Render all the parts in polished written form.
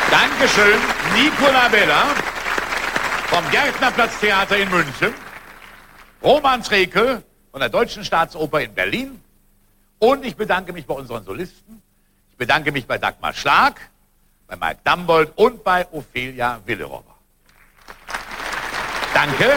Dankeschön, Nicola Bella vom Gärtnerplatz-Theater in München, Roman Trekel von der Deutschen Staatsoper in Berlin und ich bedanke mich bei unseren Solisten. Ich bedanke mich bei Dagmar Schlag, bei Mike Dambold und bei Ophelia Willerober. Danke.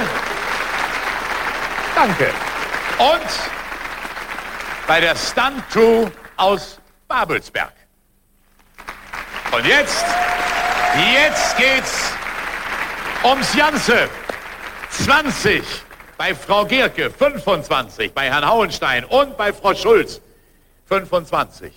Danke. Und bei der Stunt-Crew aus Babelsberg. Und jetzt geht's ums Ganze. 20 bei Frau Gerke, 25 bei Herrn Hauenstein und bei Frau Schulz, 25.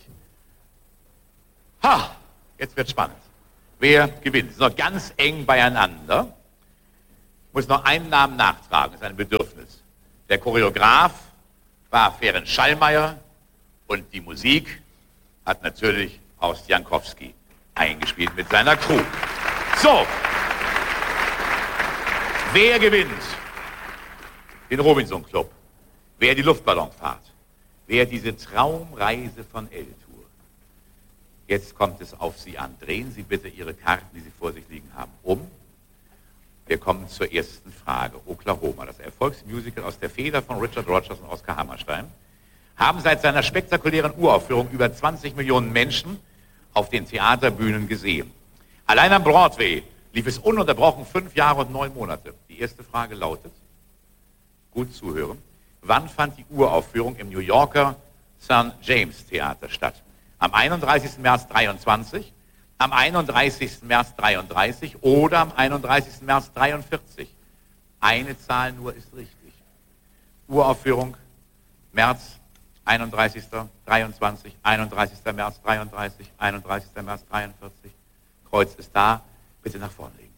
Ha, jetzt wird's spannend. Wer gewinnt? Es ist noch ganz eng beieinander. Ich muss noch einen Namen nachtragen, das ist ein Bedürfnis. Der Choreograf war Ferenc Schallmeier und die Musik hat natürlich Horst Jankowski eingespielt mit seiner Crew. So, wer gewinnt den Robinson Club? Wer die Luftballonfahrt? Wer diese Traumreise von El-Tour? Jetzt kommt es auf Sie an. Drehen Sie bitte Ihre Karten, die Sie vor sich liegen haben, um. Wir kommen zur ersten Frage. Oklahoma, das Erfolgsmusical aus der Feder von Richard Rodgers und Oskar Hammerstein, haben seit seiner spektakulären Uraufführung über 20 Millionen Menschen auf den Theaterbühnen gesehen. Allein am Broadway lief es ununterbrochen 5 Jahre und 9 Monate. Die erste Frage lautet, gut zuhören, wann fand die Uraufführung im New Yorker St. James Theater statt? Am 31. März 23, am 31. März 33 oder am 31. März 43. Eine Zahl nur ist richtig. Uraufführung März 31. 23, 31. März 33, 31. März 43. Kreuz ist da. Bitte nach vorne legen.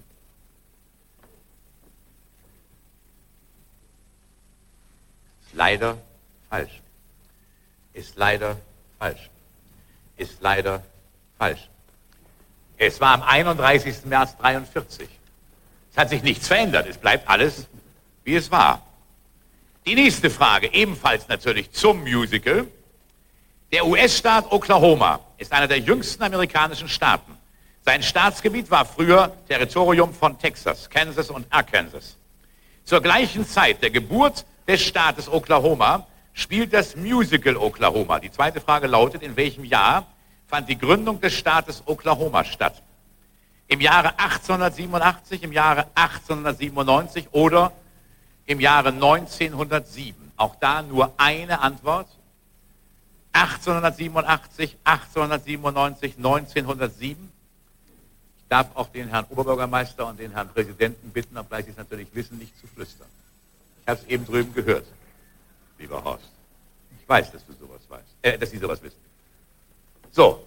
Ist leider falsch. Ist leider falsch. Ist leider falsch. Es war am 31. März 43. Es hat sich nichts verändert. Es bleibt alles, wie es war. Die nächste Frage, ebenfalls natürlich zum Musical. Der US-Staat Oklahoma ist einer der jüngsten amerikanischen Staaten. Sein Staatsgebiet war früher Territorium von Texas, Kansas und Arkansas. Zur gleichen Zeit der Geburt des Staates Oklahoma spielt das Musical Oklahoma. Die zweite Frage lautet, in welchem Jahr fand die Gründung des Staates Oklahoma statt? Im Jahre 1887, im Jahre 1897 oder im Jahre 1907? Auch da nur eine Antwort. 1887, 1897, 1907. Ich darf auch den Herrn Oberbürgermeister und den Herrn Präsidenten bitten, obgleich Sie es natürlich wissen, nicht zu flüstern. Ich habe es eben drüben gehört, lieber Horst. Ich weiß, dass du sowas weißt, dass Sie sowas wissen. So.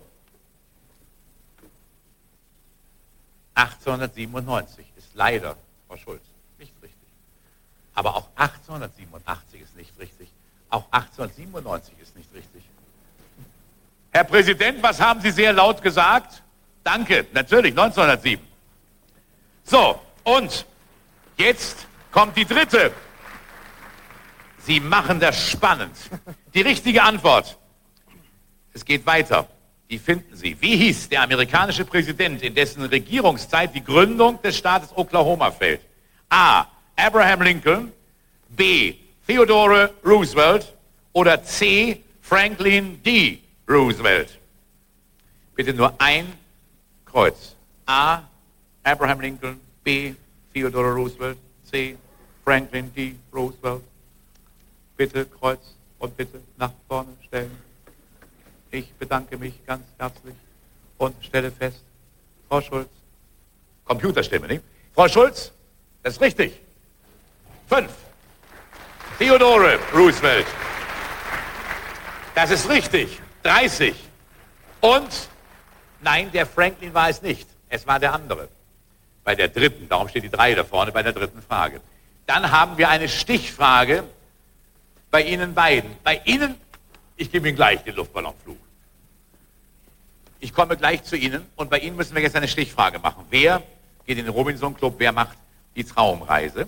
1897 ist leider, Frau Schulz, nicht richtig. Aber auch 1887 ist nicht richtig. Auch 1897 ist nicht richtig. Herr Präsident, was haben Sie sehr laut gesagt? Danke, natürlich, 1907. So, und jetzt kommt die dritte. Sie machen das spannend. Die richtige Antwort. Es geht weiter. Die finden Sie. Wie hieß der amerikanische Präsident, in dessen Regierungszeit die Gründung des Staates Oklahoma fällt? A. Abraham Lincoln, B. Theodore Roosevelt oder C. Franklin D. Roosevelt? Bitte nur ein Kreuz. A. Abraham Lincoln, B. Theodore Roosevelt, C. Franklin D. Roosevelt. Bitte Kreuz und bitte nach vorne stellen. Ich bedanke mich ganz herzlich und stelle fest, Frau Schulz, Computerstimme, nicht? Frau Schulz, das ist richtig. 5. Theodore Roosevelt. Das ist richtig. 30. Und, nein, der Franklin war es nicht. Es war der andere. Bei der dritten, darum steht die 3 da vorne, bei der dritten Frage. Dann haben wir eine Stichfrage bei Ihnen beiden. Bei Ihnen, ich gebe Ihnen gleich den Luftballonflug. Ich komme gleich zu Ihnen und bei Ihnen müssen wir jetzt eine Stichfrage machen. Wer geht in den Robinson Club, wer macht die Traumreise?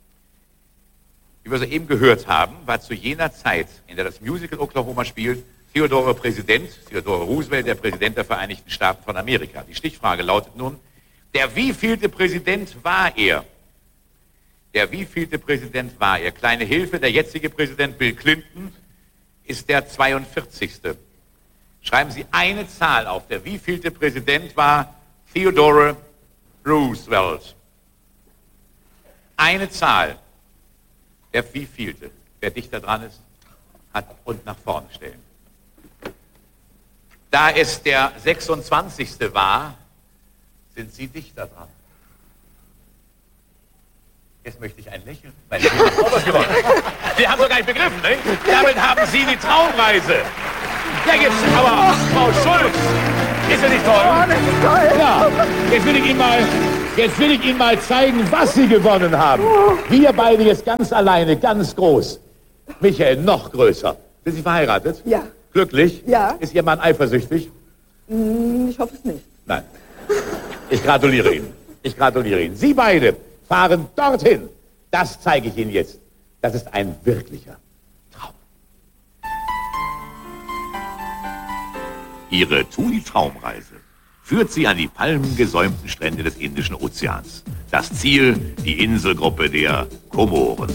Wie wir soeben gehört haben, war zu jener Zeit, in der das Musical Oklahoma spielt, Theodore Roosevelt, der Präsident der Vereinigten Staaten von Amerika. Die Stichfrage lautet nun, der wievielte Präsident war er? Der wievielte Präsident war er? Kleine Hilfe, der jetzige Präsident Bill Clinton ist der 42. Schreiben Sie eine Zahl auf. Der wievielte Präsident war Theodore Roosevelt? Eine Zahl. Der wievielte? Wer dichter dran ist, hat und nach vorne stellen. Da es der 26. war, sind Sie dichter dran. Jetzt möchte ich ein Lächeln. Weil Sie haben was gewonnen. Sie haben doch gar nicht begriffen, ne? Damit haben Sie die Traumreise. Ja, jetzt aber, Frau Schulz, ist ja nicht toll? Oh, das ist toll. Ja, jetzt will ich Ihnen mal zeigen, was Sie gewonnen haben. Wir beide jetzt ganz alleine, ganz groß. Michael, noch größer. Sind Sie verheiratet? Ja. Glücklich? Ja. Ist Ihr Mann eifersüchtig? Ich hoffe es nicht. Nein. Ich gratuliere Ihnen. Ich gratuliere Ihnen. Sie beide fahren dorthin. Das zeige ich Ihnen jetzt. Das ist ein wirklicher Traum. Ihre Tui-Traumreise führt Sie an die palmengesäumten Strände des Indischen Ozeans. Das Ziel, die Inselgruppe der Komoren.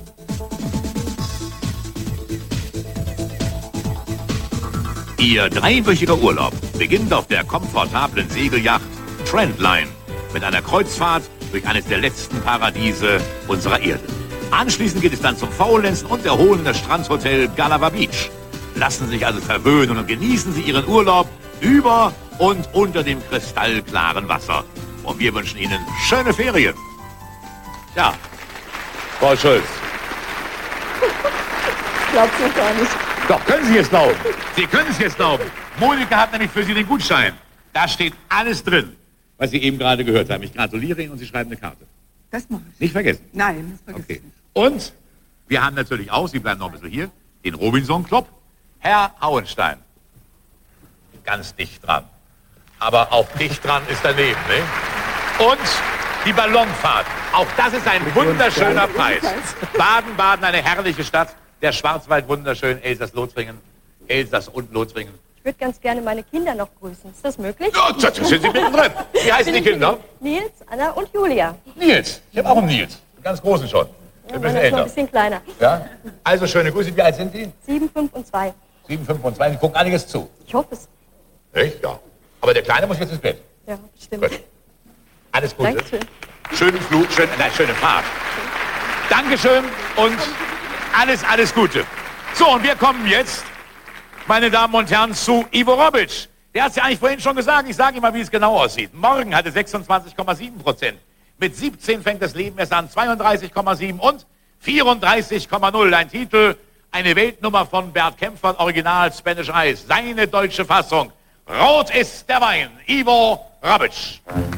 Ihr dreiwöchiger Urlaub beginnt auf der komfortablen Segelyacht Trendline mit einer Kreuzfahrt durch eines der letzten Paradiese unserer Erde. Anschließend geht es dann zum faulenzen und erholenden Strandhotel Galava Beach. Lassen Sie sich also verwöhnen und genießen Sie Ihren Urlaub über und unter dem kristallklaren Wasser. Und wir wünschen Ihnen schöne Ferien. Ja, Frau Schulz. Ich glaub's noch gar nicht. Doch, können Sie es glauben. Sie können es jetzt glauben. Monika hat nämlich für Sie den Gutschein. Da steht alles drin, was Sie eben gerade gehört haben. Ich gratuliere Ihnen und Sie schreiben eine Karte. Das mache ich. Nicht vergessen. Nein, das vergiss Okay. ich nicht. Und wir haben natürlich auch, Sie bleiben noch ein bisschen hier, den Robinson Club. Herr Hauenstein. Ganz dicht dran. Aber auch dicht dran ist daneben, ne? Und die Ballonfahrt. Auch das ist ein wunderschöner Preis. Baden-Baden, eine herrliche Stadt. Der Schwarzwald wunderschön, Elsass-Lothringen, Elsass und Lothringen. Ich würde ganz gerne meine Kinder noch grüßen. Ist das möglich? Ja, da sind Sie mittendrin. Wie heißen die Kinder? Nils, Anna und Julia. Nils. Ich habe auch einen Nils. Einen ganz großen schon. Ja, Ein bisschen meiner ist noch ein älter. bisschen kleiner. Ja? Also schöne Grüße. Wie alt sind die? 7, 5 und 2. 7, 5 und 2. Die gucken einiges zu. Ich hoffe es. Echt? Ja. Aber der Kleine muss jetzt ins Bett. Ja, bestimmt. Gut. Alles Gute. Dankeschön. Schönen Flug, schöne Fahrt. Dankeschön und alles Gute. So, und wir kommen jetzt, meine Damen und Herren, zu Ivo Robic. Der hat es ja eigentlich vorhin schon gesagt. Ich sage Ihnen mal, wie es genau aussieht. Morgen hatte 26,7%. Mit 17 fängt das Leben erst an. 32,7 und 34,0. Ein Titel, eine Weltnummer von Bert Kempfert, Original Spanish Eyes. Seine deutsche Fassung. Rot ist der Wein. Ivo Robic.